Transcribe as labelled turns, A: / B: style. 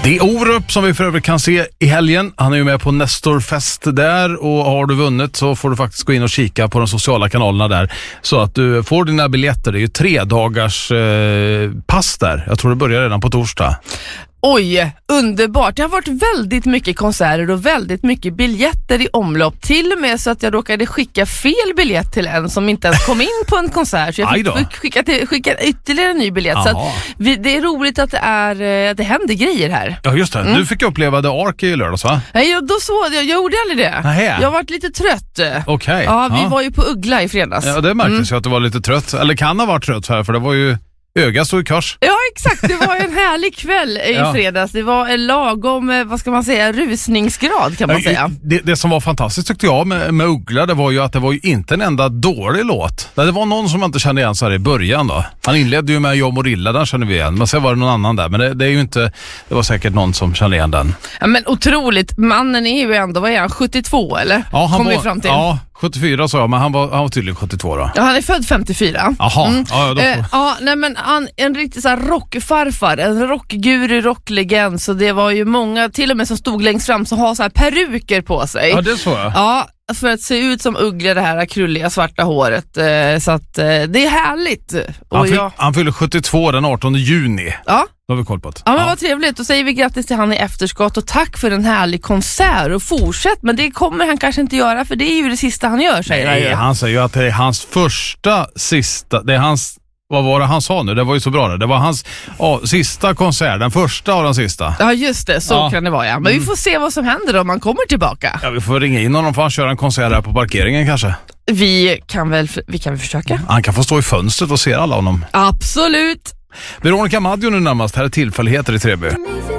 A: Det är Orup som vi för övrigt kan se i helgen. Han är ju med på Nestorfest där, och har du vunnit så får du faktiskt gå in och kika på de sociala kanalerna där så att du får dina biljetter. Det är ju 3 dagars pass där. Jag tror det börjar redan på torsdag.
B: Oj, underbart. Det har varit väldigt mycket konserter och väldigt mycket biljetter i omlopp. Till och med så att jag råkade skicka fel biljett till en som inte ens kom in på en konsert. Så jag fick skicka ytterligare en ny biljett. Så att det är roligt att det händer grejer här.
A: Ja, just det. Du fick uppleva The Ark i lördags, va?
B: Nej, jag gjorde aldrig det.
A: Nähe.
B: Jag har varit lite trött.
A: Okej.
B: Ja, vi var ju på Uggla i fredags.
A: Ja, det märktes ju att du var lite trött. Eller kan ha varit trött här, för det var ju öga så i kors.
B: Ja, exakt. Det var en härlig kväll i fredags. Det var en lagom, vad ska man säga, rusningsgrad kan man säga.
A: Det som var fantastiskt tyckte jag med Uggla, det var ju att det var ju inte en enda dålig låt. Det var någon som man inte kände igen så här i början då. Han inledde ju med Jag Morilla, den kände vi igen. Men sen var det någon annan där. Men det är ju inte, det var säkert någon som kände igen den. Ja,
B: men otroligt. Mannen är ju ändå, vad är han, 72 eller?
A: Ja, han var
B: fram till.
A: Ja, 74 sa jag, men han var tydligen 72 då.
B: Ja, han är född 54.
A: Jaha.
B: Nej, men han en riktig så här rockfarfar, en rockguru, rocklegend, så det var ju många till och med som stod längst fram som har så här peruker på sig.
A: Ja, det så jag.
B: Ja, för att se ut som Uggla, det här krulliga svarta håret, så att det är härligt. Och
A: han fyller 72 den 18 juni.
B: Ja.
A: Då har vi koll på det.
B: Ja, men vad trevligt. Då säger vi grattis till han i efterskott och tack för en härlig konsert och fortsätt. Men det kommer han kanske inte göra, för det är ju det sista han gör, säger han ju.
A: Han säger ju att det är hans sista, det är hans, vad var det han sa nu? Det var ju så bra det var hans sista konsert, den första av den sista.
B: Ja, just det, så kan det vara, ja. Men vi får se vad som händer om man kommer tillbaka.
A: Ja, vi får ringa in honom för han kör en konsert här på parkeringen kanske.
B: Vi kan väl försöka.
A: Han kan få stå i fönstret och se alla honom.
B: Absolut.
A: Veronica Maggio nu närmast, här är tillfälligheter i Treby.